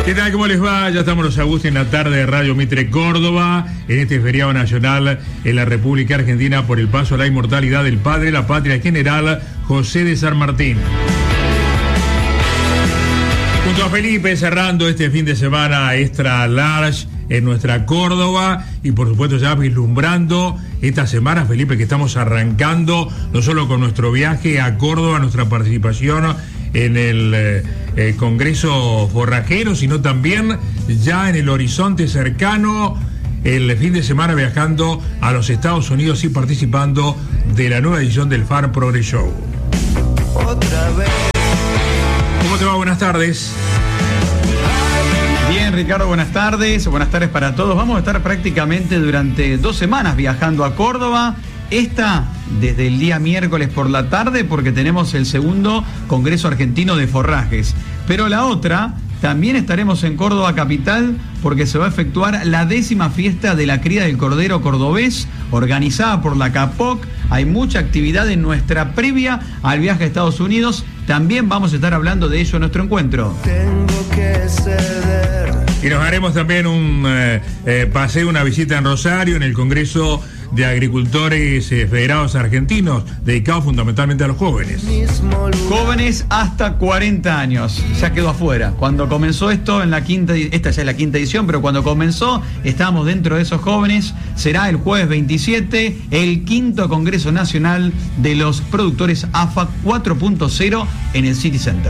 ¿Qué tal? ¿Cómo les va? Ya estamos los Agustín en la tarde de Radio Mitre Córdoba, en este feriado nacional en la República Argentina por el paso a la inmortalidad del padre de la patria, general José de San Martín. Junto a Felipe, cerrando este fin de semana extra large en nuestra Córdoba y por supuesto ya vislumbrando esta semana, Felipe, que estamos arrancando no solo con nuestro viaje a Córdoba, nuestra participación en el Congreso Forrajero, sino también ya en el horizonte cercano, el fin de semana viajando a los Estados Unidos y participando de la nueva edición del Farm Progress Show. Otra vez. ¿Cómo te va? Buenas tardes. Bien, Ricardo, buenas tardes para todos. Vamos a estar prácticamente durante 2 semanas viajando a Córdoba. Esta desde el día miércoles por la tarde, porque tenemos el segundo Congreso Argentino de Forrajes. Pero la otra, también estaremos en Córdoba capital, porque se va a efectuar la 10ª fiesta de la cría del cordero cordobés, organizada por la CAPOC. Hay mucha actividad en nuestra previa al viaje a Estados Unidos. También vamos a estar hablando de ello en nuestro encuentro. Tengo que ceder. Y nos haremos también un paseo, una visita en Rosario, en el Congreso de Agricultores Federados Argentinos, dedicado fundamentalmente a los jóvenes. Jóvenes hasta 40 años, ya quedó afuera. Cuando comenzó esto, esta ya es la 5ª edición, pero cuando comenzó, estábamos dentro de esos jóvenes. Será el jueves 27, el 5º Congreso Nacional de los Productores AFA 4.0 en el City Center.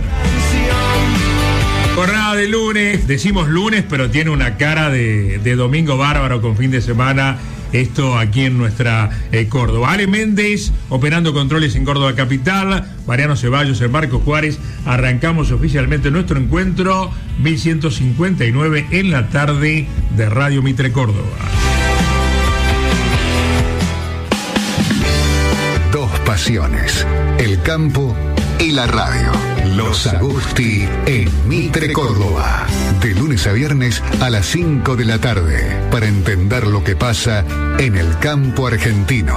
Jornada de lunes, decimos lunes, pero tiene una cara de domingo bárbaro con fin de semana. Esto aquí en nuestra Córdoba. Ale Méndez operando controles en Córdoba capital. Mariano Ceballos en Marcos Juárez. Arrancamos oficialmente nuestro encuentro 1159 en la tarde de Radio Mitre Córdoba. Dos pasiones, el campo y la radio. Los Agusti en Mitre Córdoba. De lunes a viernes a las 5 de la tarde. Para entender lo que pasa en el campo argentino.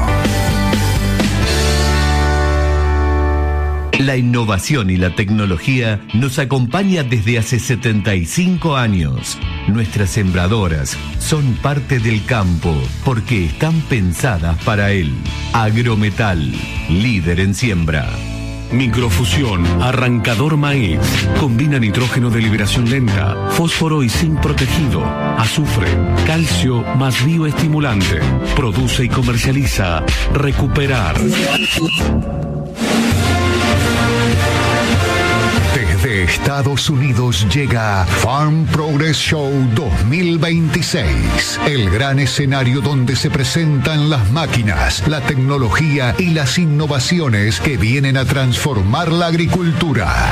La innovación y la tecnología nos acompaña desde hace 75 años. Nuestras sembradoras son parte del campo porque están pensadas para él. Agrometal, líder en siembra. Microfusión, arrancador maíz. Combina nitrógeno de liberación lenta, fósforo y zinc protegido, azufre, calcio más bioestimulante. Produce y comercializa Recuperar. Desde Estados Unidos llega Farm Progress Show 2026, el gran escenario donde se presentan las máquinas, la tecnología y las innovaciones que vienen a transformar la agricultura.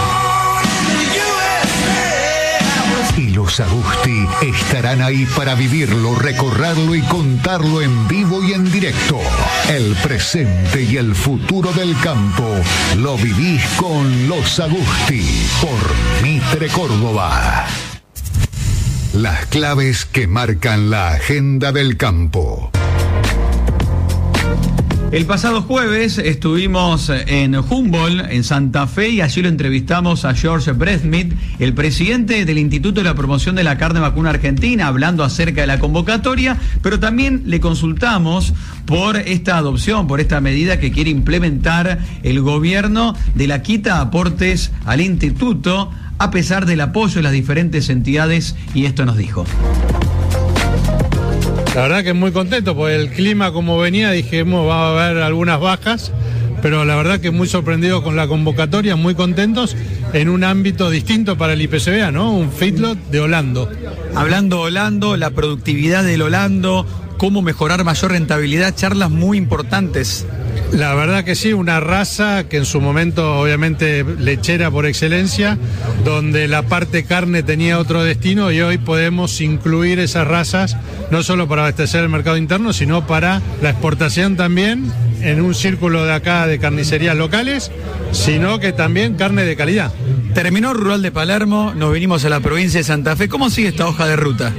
Y los Agusti estarán ahí para vivirlo, recorrerlo y contarlo en vivo y en directo. El presente y el futuro del campo lo vivís con los Agusti por Mitre Córdoba. Las claves que marcan la agenda del campo. El pasado jueves estuvimos en Humboldt, en Santa Fe, y allí lo entrevistamos a George Breathmead, el presidente del Instituto de la Promoción de la Carne Vacuna Argentina, hablando acerca de la convocatoria, pero también le consultamos por esta adopción, por esta medida que quiere implementar el gobierno de la quita de aportes al instituto, a pesar del apoyo de las diferentes entidades, y esto nos dijo. La verdad que muy contento, porque el clima como venía, dijimos va a haber algunas bajas, pero la verdad que muy sorprendido con la convocatoria, muy contentos en un ámbito distinto para el IPCBA, ¿no? Un feedlot de Holando. Hablando Holando, la productividad del Holando, cómo mejorar mayor rentabilidad, charlas muy importantes. La verdad que sí, una raza que en su momento obviamente lechera por excelencia, donde la parte carne tenía otro destino, y hoy podemos incluir esas razas no solo para abastecer el mercado interno, sino para la exportación también en un círculo de acá de carnicerías locales, sino que también carne de calidad. Terminó Rural de Palermo, nos vinimos a la provincia de Santa Fe. ¿Cómo sigue esta hoja de ruta?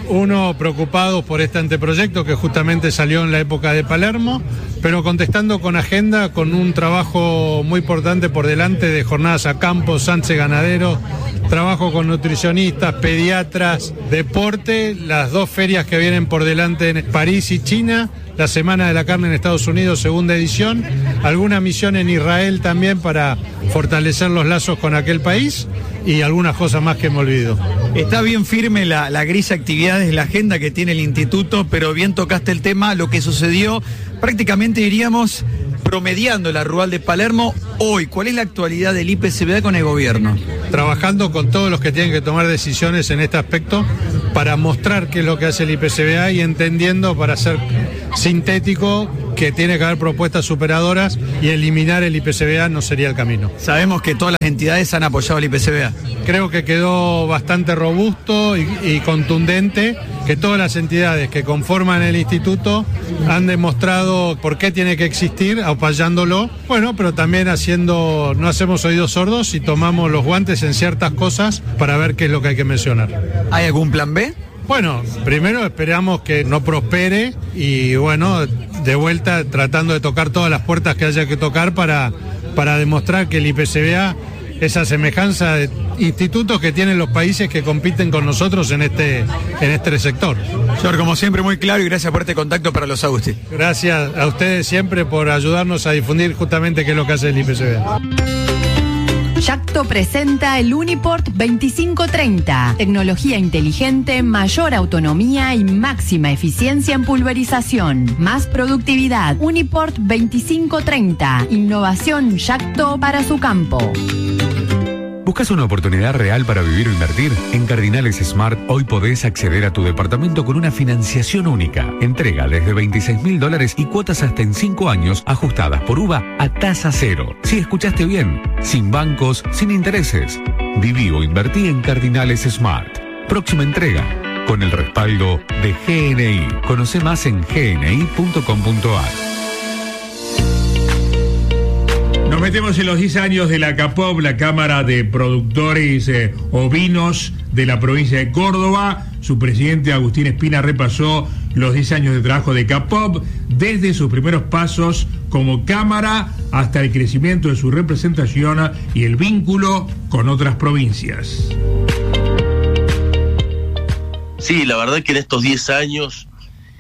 Uno, preocupados por este anteproyecto que justamente salió en la época de Palermo, pero contestando con agenda, con un trabajo muy importante por delante de jornadas a campo, Sánchez Ganadero, trabajo con nutricionistas, pediatras, deporte, las 2 ferias que vienen por delante en París y China, la Semana de la Carne en Estados Unidos, segunda edición, alguna misión en Israel también para fortalecer los lazos con aquel país y algunas cosas más que me olvido. Está bien firme la gris actividades, la agenda que tiene el instituto, pero bien tocaste el tema, lo que sucedió, prácticamente diríamos, promediando la rural de Palermo hoy. ¿Cuál es la actualidad del IPCBA con el gobierno? Trabajando con todos los que tienen que tomar decisiones en este aspecto para mostrar qué es lo que hace el IPCBA y entendiendo, para ser sintético, que tiene que haber propuestas superadoras y eliminar el IPCBA no sería el camino. Sabemos que todas las entidades han apoyado al IPCBA. Creo que quedó bastante robusto y contundente, que todas las entidades que conforman el instituto han demostrado por qué tiene que existir, apoyándolo. Bueno, pero también no hacemos oídos sordos y tomamos los guantes en ciertas cosas para ver qué es lo que hay que mencionar. ¿Hay algún plan B? Bueno, primero esperamos que no prospere y bueno, de vuelta tratando de tocar todas las puertas que haya que tocar para demostrar que el IPCBA, esa semejanza de institutos que tienen los países que compiten con nosotros en este sector. Señor, como siempre, muy claro y gracias por este contacto para los Agusti. Gracias a ustedes siempre por ayudarnos a difundir justamente qué es lo que hace el IPCBA. Yacto presenta el Uniport 2530. Tecnología inteligente, mayor autonomía y máxima eficiencia en pulverización. Más productividad. Uniport 2530. Innovación Yacto para su campo. ¿Buscas una oportunidad real para vivir o invertir? En Cardinales Smart hoy podés acceder a tu departamento con una financiación única. Entrega desde $26.000 y cuotas hasta en 5 años ajustadas por UVA a tasa cero. Si escuchaste bien, sin bancos, sin intereses. Viví o invertí en Cardinales Smart. Próxima entrega, con el respaldo de GNI. Conoce más en gni.com.ar. Nos metemos en los 10 años de la CAPOB, la Cámara de Productores Ovinos de la provincia de Córdoba. Su presidente Agustín Espina repasó los 10 años de trabajo de CAPOB, desde sus primeros pasos como Cámara hasta el crecimiento de su representación y el vínculo con otras provincias. Sí, la verdad que en estos 10 años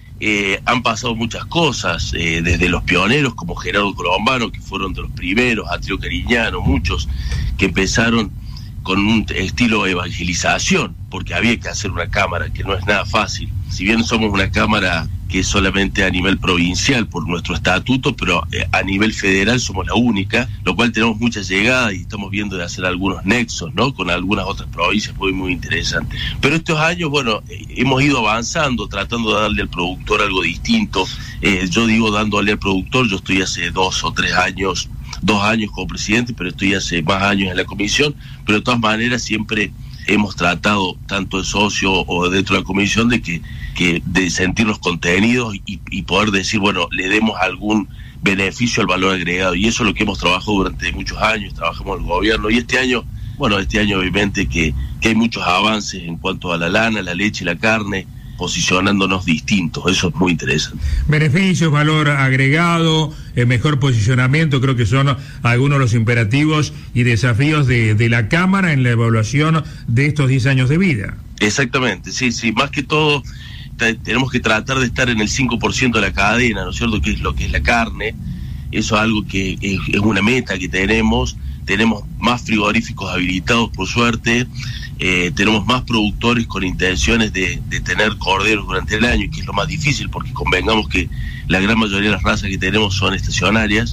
han pasado muchas cosas, desde los pioneros como Gerardo Colombano, que fueron de los primeros, Atrio Cariñano, muchos que empezaron con un estilo de evangelización, porque había que hacer una cámara, que no es nada fácil. Si bien somos una cámara que es solamente a nivel provincial por nuestro estatuto, pero a nivel federal somos la única, lo cual tenemos mucha llegada y estamos viendo de hacer algunos nexos, ¿no?, con algunas otras provincias muy interesantes. Pero estos años, bueno, hemos ido avanzando, tratando de darle al productor algo distinto. Yo digo dándole al productor, yo estoy hace 2 o 3 años, 2 años como presidente, pero estoy hace más años en la comisión, pero de todas maneras siempre hemos tratado, tanto el socio o dentro de la comisión, de sentir los contenidos y poder decir, bueno, le demos algún beneficio al valor agregado, y eso es lo que hemos trabajado durante muchos años. Trabajamos en el gobierno, y este año obviamente que hay muchos avances en cuanto a la lana, la leche y la carne, posicionándonos distintos. Eso es muy interesante. Beneficios, valor agregado, mejor posicionamiento, creo que son algunos de los imperativos y desafíos de la Cámara en la evaluación de estos 10 años de vida. Exactamente, sí, más que todo tenemos que tratar de estar en el 5% de la cadena, ¿no es cierto?, que es lo que es la carne. Eso es algo que es una meta que tenemos más frigoríficos habilitados, por suerte. Tenemos más productores con intenciones de tener corderos durante el año, que es lo más difícil, porque convengamos que la gran mayoría de las razas que tenemos son estacionarias,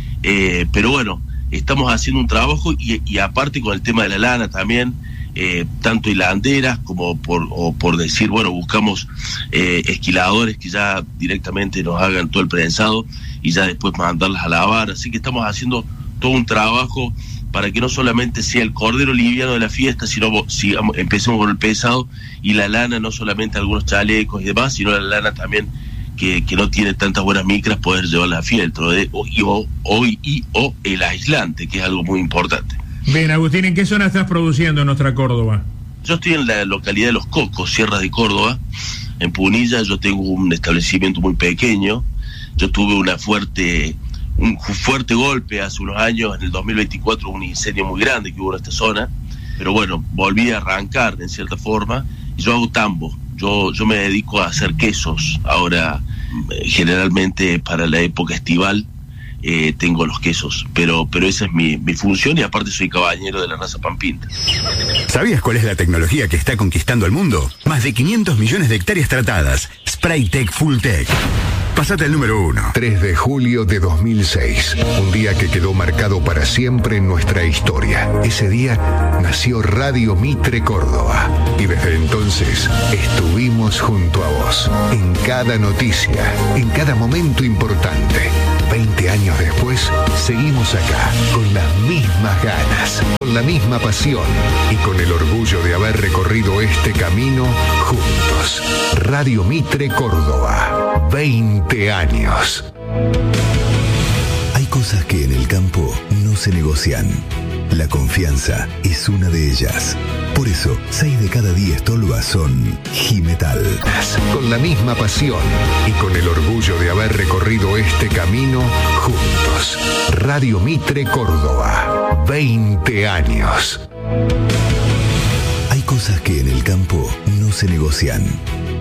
pero bueno, estamos haciendo un trabajo y aparte con el tema de la lana también, tanto hilanderas como por decir, bueno, buscamos esquiladores que ya directamente nos hagan todo el prensado y ya después mandarlas a lavar, así que estamos haciendo todo un trabajo para que no solamente sea el cordero liviano de la fiesta, sino empecemos con el pesado, y la lana, no solamente algunos chalecos y demás, sino la lana también que no tiene tantas buenas micras, poder llevarla a fieltro, o el aislante, que es algo muy importante. Bien, Agustín, ¿en qué zona estás produciendo en nuestra Córdoba? Yo estoy en la localidad de Los Cocos, Sierra de Córdoba, en Punilla. Yo tengo un establecimiento muy pequeño. Yo tuve un fuerte golpe hace unos años, en el 2024, un incendio muy grande que hubo en esta zona. Pero bueno, volví a arrancar en cierta forma, y yo hago tambo. Yo me dedico a hacer quesos. Ahora, generalmente para la época estival, tengo los quesos, pero esa es mi función, y aparte soy caballero de la raza Pampinta. ¿Sabías cuál es la tecnología que está conquistando el mundo? Más de 500 millones de hectáreas tratadas. Spraytec Fulltech. Pásate al número 1. 3 de julio de 2006, un día que quedó marcado para siempre en nuestra historia. Ese día nació Radio Mitre Córdoba, y desde entonces estuvimos junto a vos, en cada noticia, en cada momento importante. 20 años después, seguimos acá, con las mismas ganas, con la misma pasión y con el orgullo de haber recorrido este camino juntos. Radio Mitre Córdoba, 20 años. Hay cosas que en el campo no se negocian. La confianza es una de ellas. Por eso, 6 de cada 10 tolvas son Jimetal. Con la misma pasión y con el orgullo de haber recorrido este camino juntos. Radio Mitre Córdoba, 20 años. Hay cosas que en el campo no se negocian.